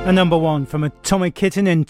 A number one from Atomic Kitten in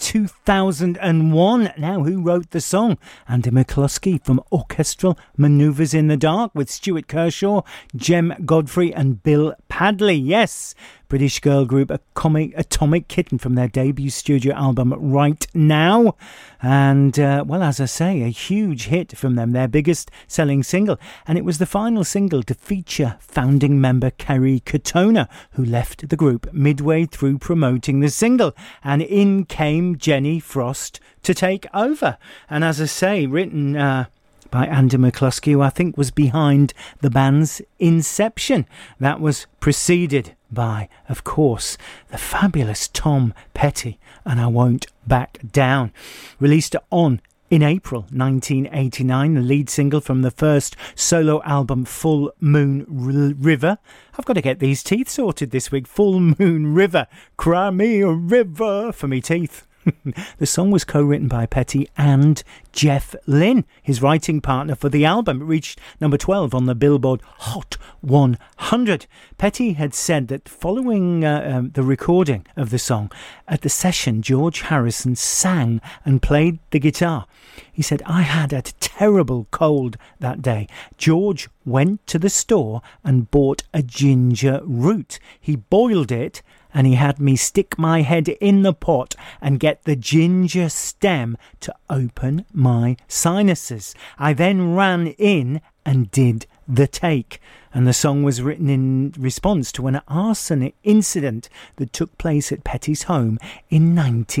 2001. Now, who wrote the song? Andy McCluskey from Orchestral Manoeuvres in the Dark with Stuart Kershaw, Jem Godfrey and Bill Padley. Yes, British girl group Atomic Kitten from their debut studio album Right Now. And, well, as I say, a huge hit from them, their biggest selling single. And it was the final single to feature founding member Kerry Katona, who left the group midway through promoting the single. And in came Jenny Frost to take over. And as I say, written by Andy McCluskey, who I think was behind the band's inception. That was preceded by, of course, the fabulous Tom Petty and I Won't Back Down. Released in April 1989, the lead single from the first solo album Full Moon River. I've got to get these teeth sorted this week. Full Moon River. Cry me a river for me teeth. The song was co-written by Petty and Jeff Lynne, his writing partner for the album. It reached number 12 on the Billboard Hot 100. Petty had said that following the recording of the song, at the session, George Harrison sang and played the guitar. He said, I had a terrible cold that day. George went to the store and bought a ginger root. He boiled it and he had me stick my head in the pot and get the ginger stem to open my sinuses. I then ran in and did the take. And the song was written in response to an arson incident that took place at Petty's home in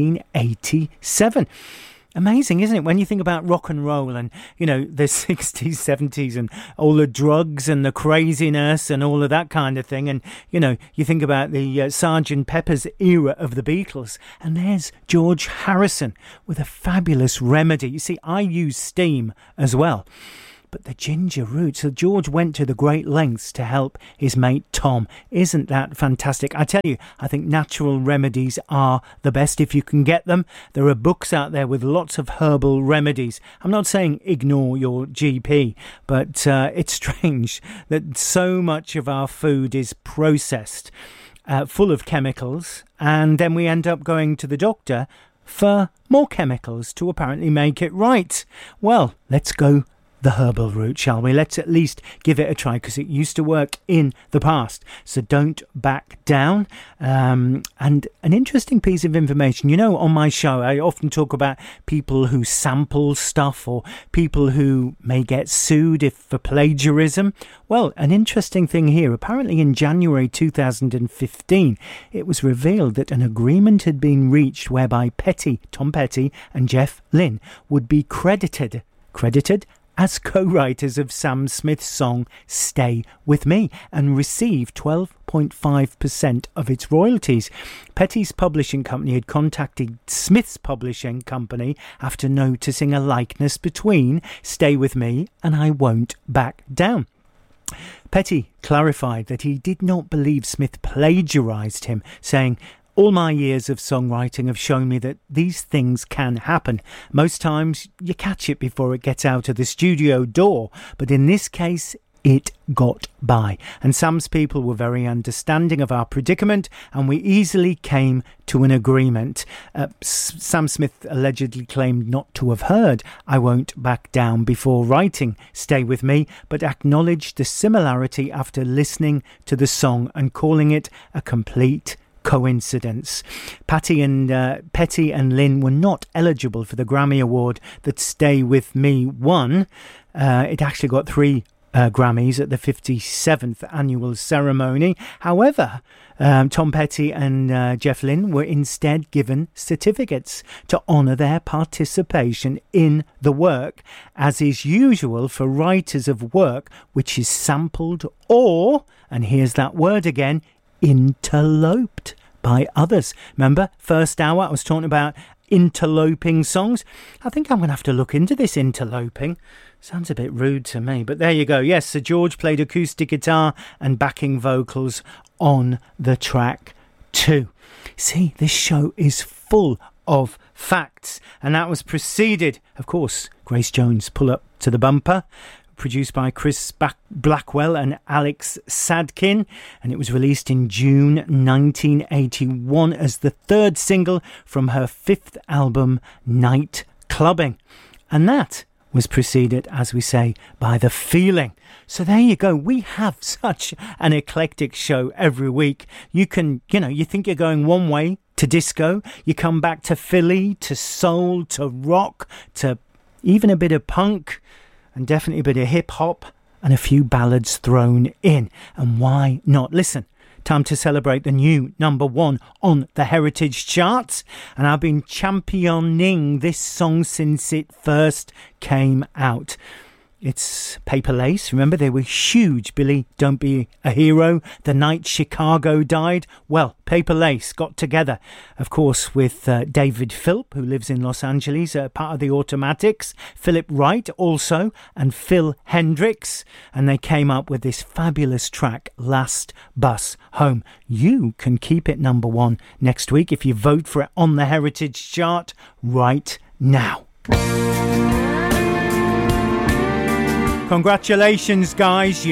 1987. Amazing, isn't it? When you think about rock and roll and, you know, the 60s, 70s and all the drugs and the craziness and all of that kind of thing. And, you know, you think about the Sgt. Pepper's era of the Beatles. And there's George Harrison with a fabulous remedy. You see, I use steam as well. But the ginger root, so George went to the great lengths to help his mate Tom. Isn't that fantastic? I tell you, I think natural remedies are the best if you can get them. There are books out there with lots of herbal remedies. I'm not saying ignore your GP, but it's strange that so much of our food is processed, full of chemicals, and then we end up going to the doctor for more chemicals to apparently make it right. Well, let's go the herbal route, shall we? Let's at least give it a try, because it used to work in the past. So don't back down. And an interesting piece of information, you know, on my show I often talk about people who sample stuff or people who may get sued for plagiarism. Well, an interesting thing here, apparently in January 2015 it was revealed that an agreement had been reached whereby Tom Petty and Jeff Lynne would be credited as co-writers of Sam Smith's song Stay With Me and receive 12.5% of its royalties. Petty's publishing company had contacted Smith's publishing company after noticing a likeness between Stay With Me and I Won't Back Down. Petty clarified that he did not believe Smith plagiarised him, saying, all my years of songwriting have shown me that these things can happen. Most times you catch it before it gets out of the studio door, but in this case it got by. And Sam's people were very understanding of our predicament, and we easily came to an agreement. Sam Smith allegedly claimed not to have heard I Won't Back Down before writing Stay With Me, but acknowledged the similarity after listening to the song and calling it a complete coincidence. Petty and Lynne were not eligible for the Grammy Award that Stay With Me won. It actually got 3 Grammys at the 57th annual ceremony. However, Tom Petty and Jeff Lynne were instead given certificates to honour their participation in the work, as is usual for writers of work which is sampled or, and here's that word again, interloped by others. Remember, first hour I was talking about interloping songs. I think I'm going to have to look into this interloping. Sounds a bit rude to me, but there you go. Yes, Sir George played acoustic guitar and backing vocals on the track too. See, this show is full of facts, and that was preceded, of course, Grace Jones' Pull Up to the Bumper, produced by Chris Blackwell and Alex Sadkin, and it was released in June 1981 as the third single from her fifth album, Night Clubbing. And that was preceded, as we say, by The Feeling. So there you go. We have such an eclectic show every week. You can, you think you're going one way to disco, you come back to Philly, to soul, to rock, to even a bit of punk, and definitely a bit of hip hop, and a few ballads thrown in. And why not? Listen, time to celebrate the new number one on the Heritage charts, and I've been championing this song since it first came out. It's Paper Lace. Remember, they were huge. Billy, Don't Be a Hero, the night Chicago died. Well, Paper Lace got together, of course, with David Philp, who lives in Los Angeles, part of the Automatics, Philip Wright also, and Phil Hendricks, and they came up with this fabulous track, Last Bus Home. You can keep it number one next week if you vote for it on the Heritage chart right now. Congratulations, guys.